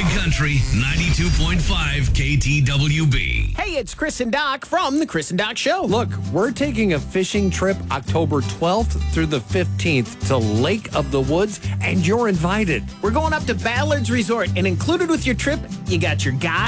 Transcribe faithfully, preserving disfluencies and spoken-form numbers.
Country ninety-two point five K T W B. Hey, it's Chris and Doc from The Chris and Doc Show. Look, we're taking a fishing trip October twelfth through the fifteenth to Lake of the Woods, and you're invited. We're going up to Ballard's Resort, and included with your trip, you got your guide.